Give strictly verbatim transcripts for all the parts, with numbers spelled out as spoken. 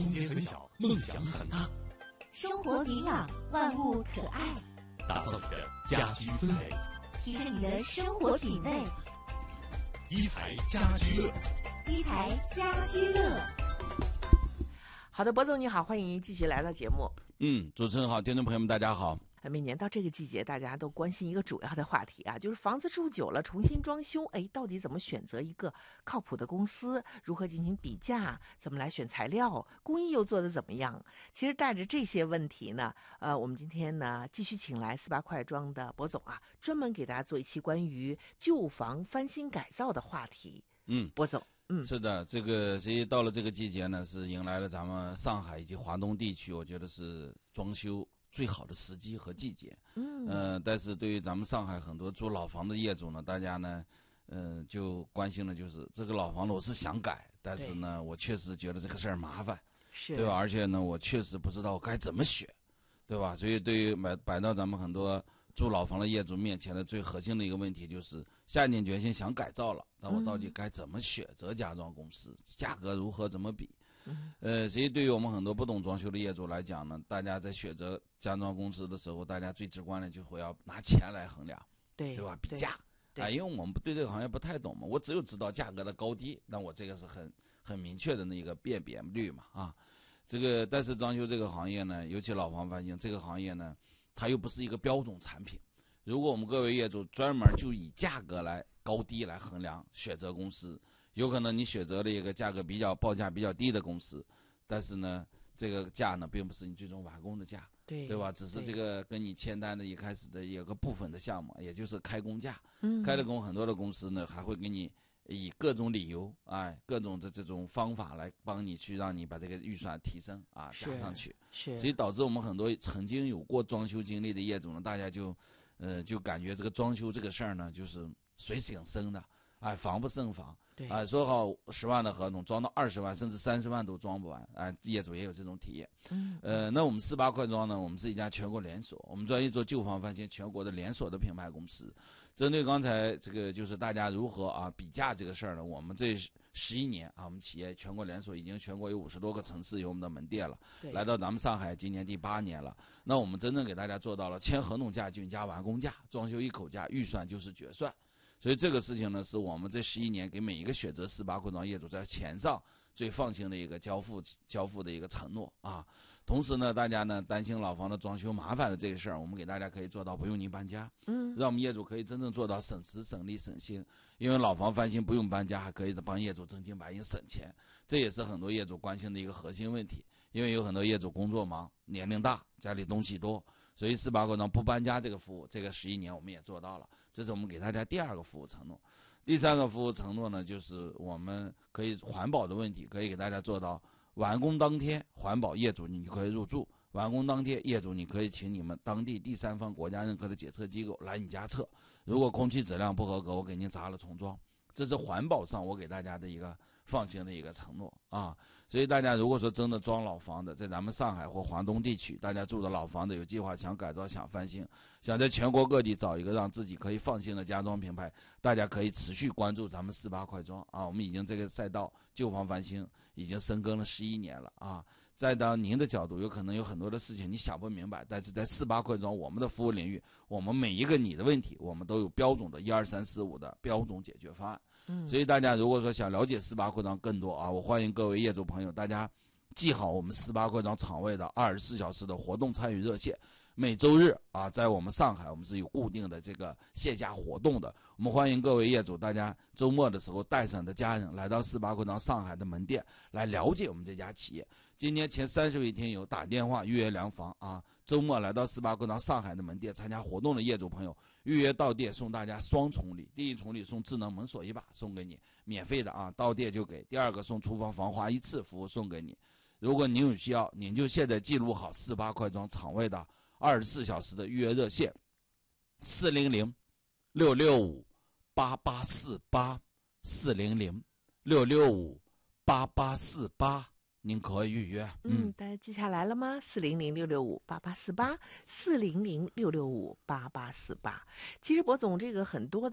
空间很小，梦想很大。 生活明朗，万物可爱， 打造你的家居氛围， 提升你的生活品味。 一材家居乐， 一材家居乐。 好的，博总你好，欢迎继续来到节目。 嗯，主持人好，听众朋友们大家好。 每年到这个季节，大家都关心一个主要的话题啊，就是房子住久了重新装修，哎，到底怎么选择一个靠谱的公司？如何进行比价？怎么来选材料？工艺又做得怎么样？其实带着这些问题呢，呃，我们今天呢继续请来四八快装的博总啊，专门给大家做一期关于旧房翻新改造的话题。 嗯， 博总。嗯， 是的，这个其实到了这个季节呢，是迎来了咱们上海以及华东地区，我觉得是装修最好的时机和季节。嗯，呃，但是对于咱们上海很多住老房的业主呢，大家呢，呃，就关心的就是这个老房子我是想改，但是呢，我确实觉得这个事儿麻烦， 是， 对吧？而且呢，我确实不知道该怎么选，对吧？所以对于买摆到咱们很多住老房的业主面前的最核心的一个问题就是下定决心想改造了，那我到底该怎么选择家装公司，价格如何怎么比？呃，其实对于我们很多不懂装修的业主来讲呢，大家在选择家装公司的时候，大家最直观的就会要拿钱来衡量， 对对吧？比价啊， 因为我们对这个行业不太懂嘛，我只有知道价格的高低，那我这个是很很明确的那个辨别率嘛啊。这个但是装修这个行业呢，尤其老房翻新这个行业呢，它又不是一个标准产品。如果我们各位业主专门就以价格来高低来衡量选择公司，有可能你选择了一个价格比较报价比较低的公司，但是呢，这个价呢并不是你最终完工的价， 对对吧？只是这个跟你签单的一开始的有个部分的项目，也就是开工价。 嗯， 开了工很多的公司呢，还会给你以各种理由，哎，各种的这种方法来帮你去让你把这个预算提升啊，加上去。 是， 所以导致我们很多曾经有过装修经历的业主呢，大家就。呃，就感觉这个装修这个事儿呢，就是水挺深的，哎，防不胜防。 对， 哎，说好十万的合同，装到二十万甚至三十万都装不完，哎，业主也有这种体验。 嗯， 呃，那我们四八快装呢，我们是一家全国连锁，我们专业做旧房翻新全国的连锁的品牌公司。针对刚才这个就是大家如何啊比价这个事儿呢，我们这十一年啊，我们企业全国连锁已经全国有五十多个城市有我们的门店了，来到咱们上海今年第八年了。那我们真正给大家做到了签合同价均加完工价，装修一口价，预算就是决算。所以这个事情呢，是我们这十一年给每一个选择四八快装业主在钱上最放心的一个交付交付的一个承诺啊。同时呢，大家呢担心老房的装修麻烦的这个事儿，我们给大家可以做到不用您搬家，嗯，让我们业主可以真正做到省时省力省心。因为老房翻新不用搬家，还可以帮业主真金白银省钱，这也是很多业主关心的一个核心问题。因为有很多业主工作忙，年龄大，家里东西多，所以四八快装不搬家这个服务，这个十一年我们也做到了，这是我们给大家第二个服务承诺。第三个服务承诺呢，就是我们可以环保的问题，可以给大家做到完工当天环保业主你就可以入住，完工当天业主你可以请你们当地第三方国家认可的检测机构来你家测，如果空气质量不合格，我给您砸了重装。这是环保上我给大家的一个放心的一个承诺啊。所以大家如果说真的装老房的，在咱们上海或华东地区，大家住的老房子有计划想改造想翻新，想在全国各地找一个让自己可以放心的家装品牌，大家可以持续关注咱们四八快装啊。我们已经这个赛道旧房翻新已经深耕了十一年了啊。再到您的角度，有可能有很多的事情你想不明白，但是在四八快装我们的服务领域，我们每一个你的问题，我们都有标准的一二三四五的标准解决方案。嗯，所以大家如果说想了解四八快装更多啊，我欢迎各位业主朋友，大家记好我们四八快装场位的二十四小时的活动参与热线。每周日啊，在我们上海，我们是有固定的这个线下活动的。我们欢迎各位业主，大家周末的时候带上你的家人来到四八快装上海的门店，来了解我们这家企业。今年前三十位听友打电话预约量房啊，周末来到四八快装上海的门店参加活动的业主朋友，预约到店送大家双重礼，第一重礼送智能门锁一把送给你，免费的啊，到店就给；第二个送厨房防滑一次服务送给你。如果您有需要，您就现在记录好四八快装场位的二十四小时的预约热线，四零零六六五八八四八，四零零六六五八八四八，您可以预约。 嗯，大家记下来了吗？四零零六六五八八四八，四零零六六五八八四八。其实博总这个很多的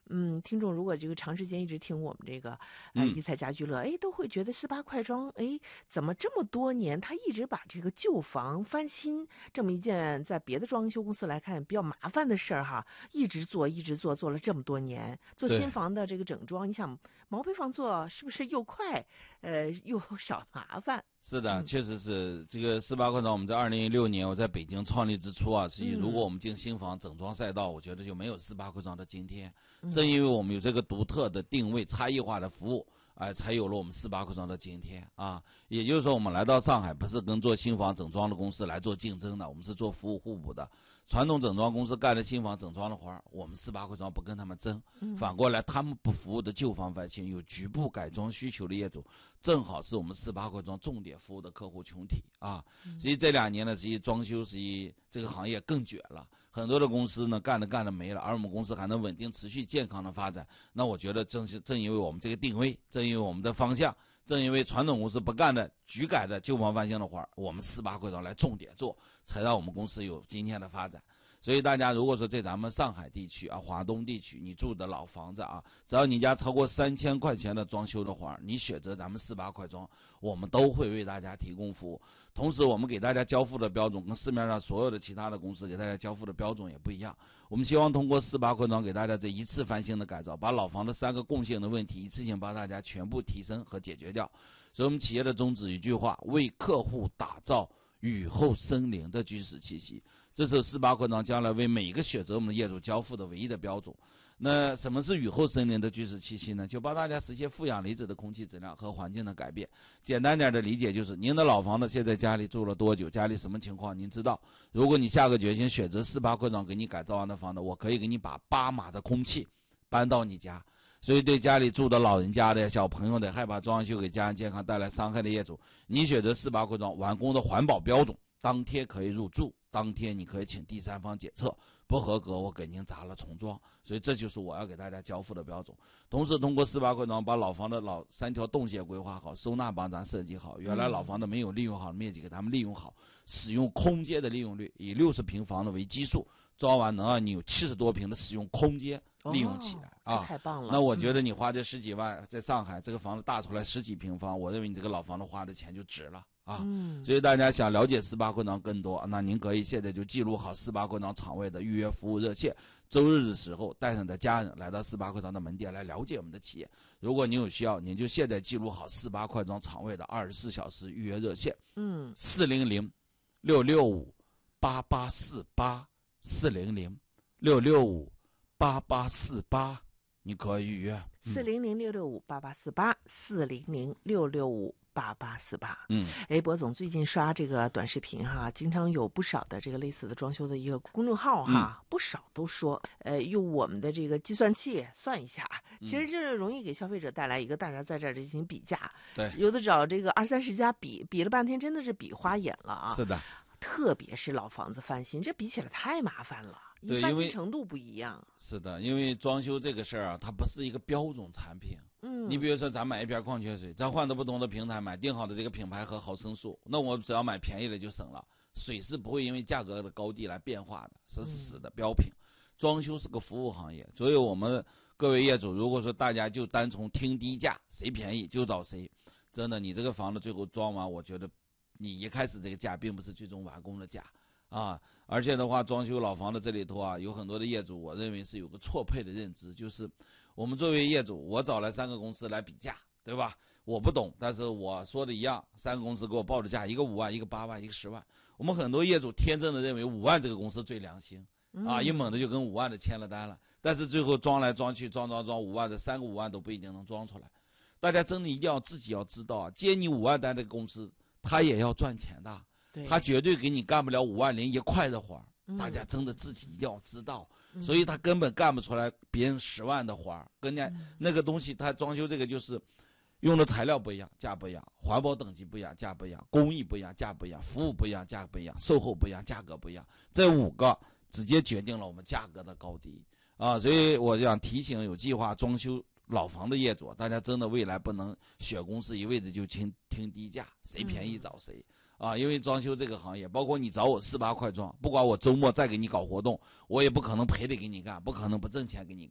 嗯，听众如果这个长时间一直听我们这个呃嗯一彩家居乐，哎，都会觉得四八快装，哎，怎么这么多年他一直把这个旧房翻新这么一件在别的装修公司来看比较麻烦的事儿哈，一直做一直做做了这么多年，做对新房的这个整装，你想毛坯房做是不是又快，呃，又少麻烦？ 是的， 嗯确实是这个四八快装。我们在二零一六年我在北京创立之初啊，实际嗯如果我们进新房整装赛道，我觉得就没有四八快装的今天。 嗯正因为我们有这个独特的定位、差异化的服务，哎、才有了我们四八快装的今天啊。也就是说，我们来到上海不是跟做新房整装的公司来做竞争的，我们是做服务互补的。传统整装公司干的新房整装的活儿，我们四八快装不跟他们争， 嗯反过来他们不服务的旧房翻新、有局部改装需求的业主，正好是我们四八快装重点服务的客户群体啊。所以这两年呢，实际装修实际这个行业更卷了，很多的公司呢干着干着没了，而我们公司还能稳定持续健康的发展。那我觉得正是正因为我们这个定位，正因为我们的方向，正因为传统公司不干的局改的旧房翻新的活儿，我们四八快装来重点做，才让我们公司有今天的发展。所以大家如果说在咱们上海地区啊、华东地区，你住的老房子啊，只要你家超过三千块钱的装修的活儿，你选择咱们四八快装，我们都会为大家提供服务。同时，我们给大家交付的标准跟市面上所有的其他的公司给大家交付的标准也不一样。我们希望通过四八快装给大家这一次翻新的改造，把老房的三个共性的问题一次性帮大家全部提升和解决掉。所以我们企业的宗旨一句话：为客户打造雨后生灵的居室气息。这是四八快装将来为每一个选择我们的业主交付的唯一的标准。那什么是雨后生灵的居室气息呢？就帮大家实现负氧离子的空气质量和环境的改变。简单点的理解就是，您的老房子现在家里住了多久，家里什么情况您知道。如果你下个决心选择四八快装给你改造完的房子，我可以给你把八码的空气搬到你家。所以对家里住的老人家的、小朋友的、害怕装修给家人健康带来伤害的业主，你选择四八快装完工的环保标准，当天可以入住，当天你可以请第三方检测，不合格我给您砸了重装。所以这就是我要给大家交付的标准。同时通过四八快装把老房的老三条动线规划好，收纳帮咱设计好，原来老房的没有利用好的面积给他们利用好，使用空间的利用率以六十平方的为基数，装完能让你有七十多平的使用空间利用起来、 哦、 啊！ 太棒了。 那我觉得你花这十几万在上海这个房子大出来十几平方，我认为你这个老房子花的钱就值了啊！ 嗯， 所以大家想了解四八快装更多，那您可以现在就记录好四八快装场位的预约服务热线，周日的时候带上你的家人来到四八快装的门店来了解我们的企业。如果您有需要，您就现在记录好四八快装场位的二十四小时预约热线， 嗯， 四零零六六五八八四八，四零零六六五八八四八。你可以预约四零零六六五八八四八，四零零六六五八八四八。 嗯， 哎，博总最近刷这个短视频哈，经常有不少的这个类似的装修的一个公众号哈，嗯、不少都说，呃，用我们的这个计算器算一下，其实这容易给消费者带来一个大家在这儿进行比价。 对， 有的找这个二三十家比，比了半天真的是比花眼了啊。 是的。 特别是老房子翻新，这比起来太麻烦了， 对， 翻新程度不一样。 是的，因为装修这个事儿啊，它不是一个标准产品。 嗯， 你比如说，咱买一瓶矿泉水，咱换到不同的平台买定好的这个品牌和毫升数，那我只要买便宜的就省了。水是不会因为价格的高低来变化的，是死的标品。嗯、装修是个服务行业，所以我们各位业主，如果说大家就单从听低价，谁便宜就找谁，真的，你这个房子最后装完，我觉得。你一开始这个价并不是最终完工的价啊，而且的话，装修老房的这里头啊，有很多的业主，我认为是有个错配的认知，就是我们作为业主，我找来三个公司来比价，对吧？我不懂，但是我说的一样，三个公司给我报的价，一个五万，一个八万，一个十万。我们很多业主天真的认为五万这个公司最良心啊，一猛的就跟五万的签了单了，但是最后装来装去，装装装五万的三个五万都不一定能装出来。大家真的一定要自己要知道啊，接你五万单的公司。他也要赚钱的，他绝对给你干不了五万零一块的活儿、嗯，大家真的自己一定要知道、嗯，所以他根本干不出来别人十万的活儿，跟那、嗯、那个东西，他装修这个就是用的材料不一样，价不一样，环保等级不一样，价不一样，工艺不一样，价不一样，服务不一样，价不一样，售后不一样，价格不一样，这五个直接决定了我们价格的高低啊！所以我想提醒有计划装修老房的业主，大家真的未来不能选公司一味的就听听低价，谁便宜找谁、嗯、啊！因为装修这个行业，包括你找我四八快装，不管我周末再给你搞活动，我也不可能赔的给你干，不可能不挣钱给你干。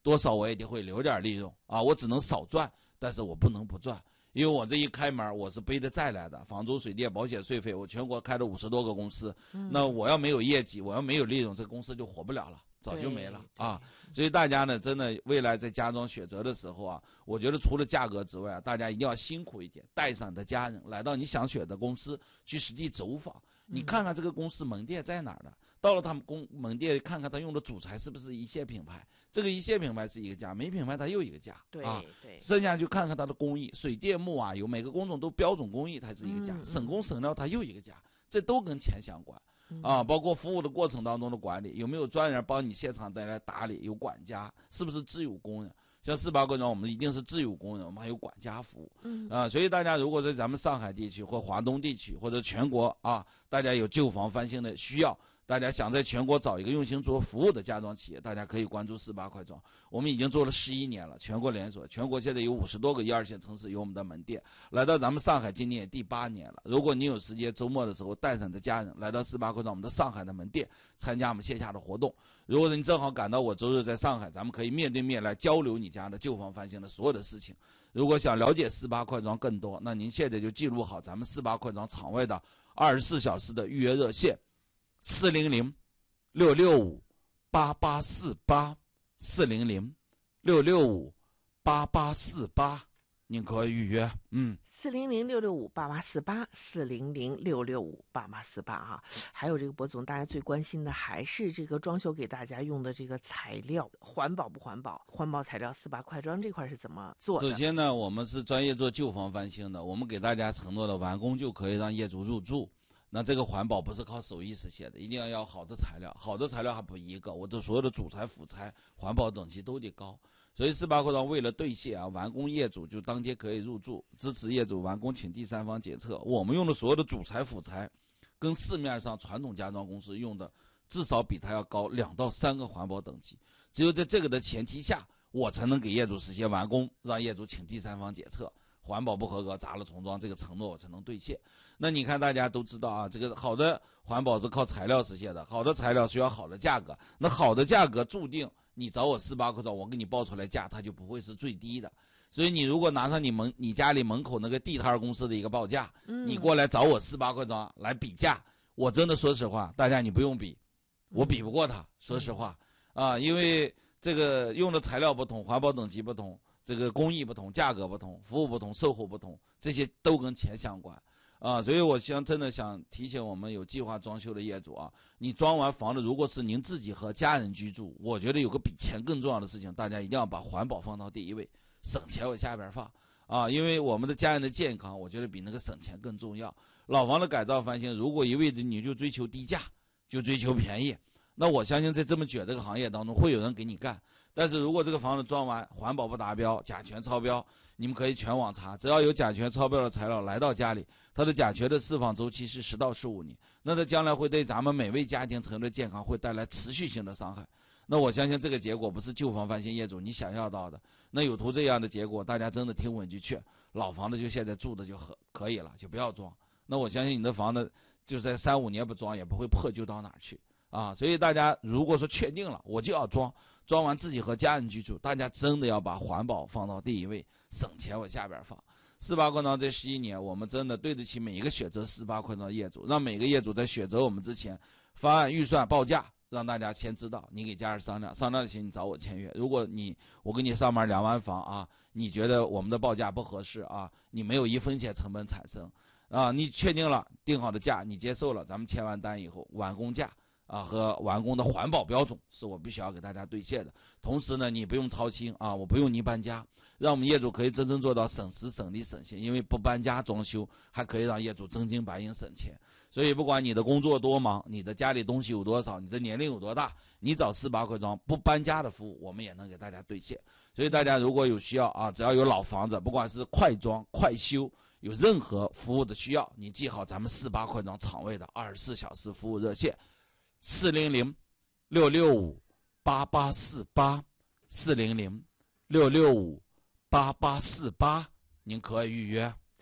多少我也得会留点利润啊，我只能少赚，但是我不能不赚。因为我这一开门，我是背着债来的，房租、水电、保险、税费，我全国开了五十多个公司， 嗯、 那我要没有业绩，我要没有利润，这公司就活不了了，早就没了啊。所以大家呢，真的未来在家装选择的时候啊，我觉得除了价格之外啊，大家一定要辛苦一点，带上你的家人来到你想选的公司去实地走访，你看看这个公司门店在哪儿的，到了他们公门店看看他用的主材是不是一线品牌，这个一线品牌是一个价，没品牌它又一个价， 对啊， 对， 剩下去看看它的工艺，水电木瓦油每个工种都标准工艺，它是一个价， 嗯、 省工省料它又一个价，这都跟钱相关。啊，包括服务的过程当中的管理，有没有专人帮你现场带来打理？有管家，是不是自有工人？像四八贵庄，我们一定是自有工人，我们还有管家服务。嗯啊，所以大家如果在咱们上海地区或华东地区或者全国啊，大家有旧房翻新的需要，大家想在全国找一个用心做服务的家装企业，大家可以关注四八快装。我们已经做了十一年了，全国连锁，全国现在有五十多个一二线城市有我们的门店。来到咱们上海，今年也第八年了。如果你有时间，周末的时候带上你的家人来到四八快装我们的上海的门店，参加我们线下的活动。如果你正好赶到我周日在上海，咱们可以面对面来交流你家的旧房翻新的所有的事情。如果想了解四八快装更多，那您现在就记录好咱们四八快装场外的二十四小时的预约热线。四零零六六五八八四八，四零零六六五八八四八，您可以预约。嗯， 四零零六六五八八四八，四零零六六五八八四八哈。还有这个博总，大家最关心的还是这个装修给大家用的这个材料，环保不环保？环保材料四八快装这块是怎么做的？ 首先呢，我们是专业做旧房翻新的，我们给大家承诺的完工就可以让业主入住。那这个环保不是靠手艺实现的，一定要要好的材料，好的材料还不一个，我的所有的主材辅材环保等级都得高。所以四八快装为了兑现啊，完工业主就当天可以入住，支持业主完工请第三方检测。我们用的所有的主材辅材，跟市面上传统家装公司用的至少比它要高两到三个环保等级。只有在这个的前提下，我才能给业主实现完工，让业主请第三方检测。环保不合格砸了重装，这个承诺我才能兑现。那你看大家都知道啊，这个好的环保是靠材料实现的，好的材料需要好的价格，那好的价格注定你找我四八快装，我给你报出来价它就不会是最低的。所以你如果拿上你门你家里门口那个地摊公司的一个报价，嗯、你过来找我四八快装来比价，我真的说实话，大家你不用比，我比不过他，说实话啊，因为这个用的材料不同，环保等级不同，这个工艺不同，价格不同，服务不同，售后不同，这些都跟钱相关啊。所以我想真的想提醒我们有计划装修的业主啊，你装完房子，如果是您自己和家人居住，我觉得有个比钱更重要的事情，大家一定要把环保放到第一位，省钱往下边放啊。因为我们的家人的健康，我觉得比那个省钱更重要。老房的改造翻新，如果一味的你就追求低价，就追求便宜，那我相信在这么卷这个行业当中，会有人给你干。但是如果这个房子装完环保不达标，甲醛超标，你们可以全网查，只要有甲醛超标的材料来到家里，它的甲醛的释放周期是十到十五年，那它将来会对咱们每位家庭成员的健康会带来持续性的伤害。那我相信这个结果不是旧房翻新业主你想要到的。那有图这样的结果，大家真的听我一句劝，老房子就现在住的就可可以了，就不要装。那我相信你的房子就在三五年不装也不会破旧到哪儿去啊。所以大家如果说确定了我就要装，装完自己和家人居住，大家真的要把环保放到第一位，省钱往下边放。四八快装这十一年，我们真的对得起每一个选择四八快装的业主，让每个业主在选择我们之前，方案预算报价让大家先知道，你给家人商量，商量的行你找我签约。如果你我给你上门量完房啊，你觉得我们的报价不合适啊，你没有一分钱成本产生啊，你确定了定好的价你接受了，咱们签完单以后完工价啊和完工的环保标准是我必须要给大家兑现的。同时呢，你不用操心啊，我不用你搬家，让我们业主可以真正做到省时省力省钱，因为不搬家装修还可以让业主真金白银省钱。所以不管你的工作多忙，你的家里东西有多少，你的年龄有多大，你找四八快装不搬家的服务我们也能给大家兑现。所以大家如果有需要啊，只要有老房子，不管是快装快修，有任何服务的需要，你记好咱们四八快装场外的二十四小时服务热线四零零六六五八八四八，四零零六六五八八四八，您可以预约。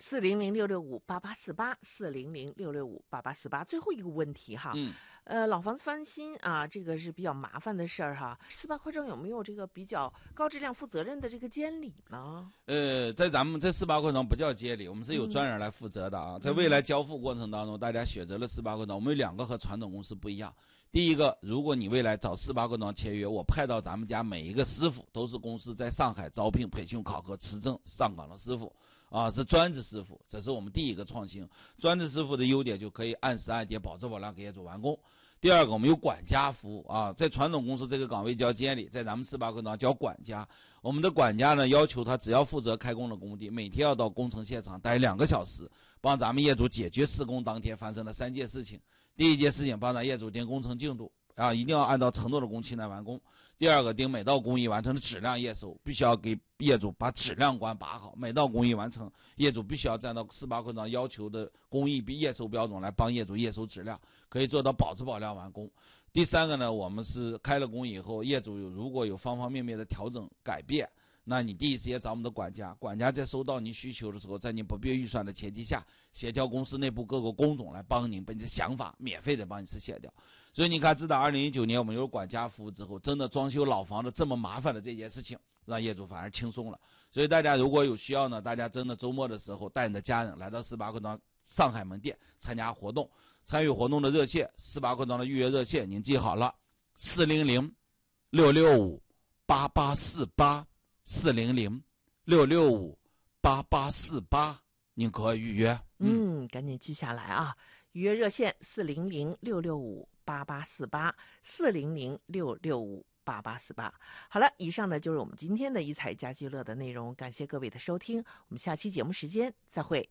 四零零六六五八八四八，四零零六六五八八四八。最后一个问题哈， 嗯， 呃，老房子翻新啊，这个是比较麻烦的事儿哈。四八扩张有没有这个比较高质量、负责任的这个监理呢？ 呃，在咱们这四八扩张不叫监理，我们是有专人来负责的啊。在未来交付过程当中，大家选择了四八扩张，我们有两个和传统公司不一样。第一个，如果你未来找四八扩张签约，我派到咱们家每一个师傅都是公司在上海招聘、培训、考核、持证上岗的师傅。啊，是专职师傅，这是我们第一个创新。专职师傅的优点就可以按时按点、保质保量给业主完工。第二个，我们有管家服务啊，在传统公司这个岗位叫监理，在咱们四八扩张叫管家。我们的管家呢，要求他只要负责开工的工地，每天要到工程现场待两个小时，帮咱们业主解决施工当天发生的三件事情。第一件事情，帮咱业主定工程进度啊，一定要按照承诺的工期来完工。第二个，定每道工艺完成的质量验收，必须要给业主把质量关把好。每道工艺完成，业主必须要按照四八扩张要求的工艺比验收标准来帮业主验收质量，可以做到保质保量完工。第三个呢，我们是开了工以后，业主有如果有方方面面的调整改变，那你第一时间找我们的管家，管家在收到您需求的时候，在您不变预算的前提下，协调公司内部各个工种来帮您把你的想法免费的帮你实现掉。所以你看，自打二零一九年我们有管家服务之后，真的装修老房子这么麻烦的这件事情，让业主反而轻松了。所以大家如果有需要呢，大家真的周末的时候带你的家人来到四八扩张上海门店参加活动，参与活动的热线，四八扩张的预约热线您记好了，四零零六六五八八四八，四零零六六五八八四八，您可以预约。 嗯，赶紧记下来啊！预约热线四零零六六五八八四八，四零零六六五八八四八。好了，以上呢就是我们今天的一彩家居乐的内容，感谢各位的收听，我们下期节目时间再会。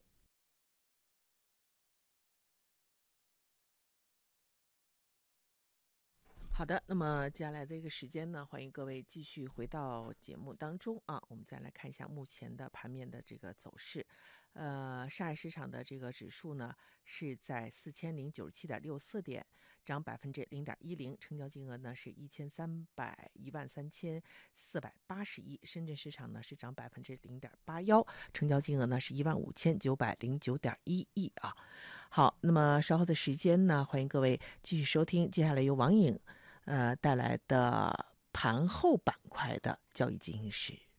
好的，那么接下来这个时间呢，欢迎各位继续回到节目当中啊，我们再来看一下目前的盘面的这个走势。呃，上海市场的这个指数呢是在四千零九十七点六四点，涨百分之零点一零，成交金额呢是一千三百一万三千四百八十亿。深圳市场呢是涨百分之零点八幺，成交金额呢是一万五千九百零九点一亿啊。好，那么稍后的时间呢，欢迎各位继续收听接下来由王颖呃带来的盘后板块的交易进行时。